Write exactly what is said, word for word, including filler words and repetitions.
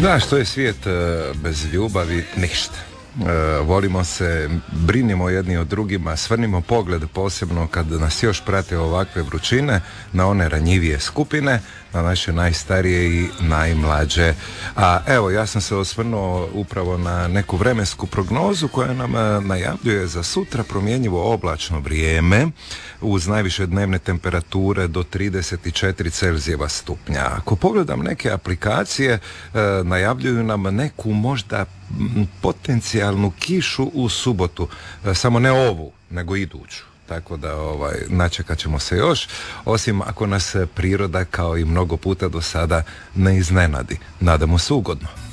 Da, što je svijet bez ljubavi? Ništa. E, volimo se, brinimo jedni o drugima, svrnimo pogled posebno kad nas još prate ovakve vrućine na one ranjivije skupine, na naše najstarije i najmlađe. A evo, ja sam se osvrnuo upravo na neku vremensku prognozu koja nam najavljuje za sutra promjenjivo oblačno vrijeme uz najviše dnevne temperature do trideset četiri Celzijeva stupnja. Ako pogledam neke aplikacije, e, najavljuju nam neku možda potencijalnu kišu u subotu, e, samo ne ovu, nego iduću. Tako da ovaj, načekat ćemo se još, osim ako nas priroda kao i mnogo puta do sada ne iznenadi. Nadamo se ugodno.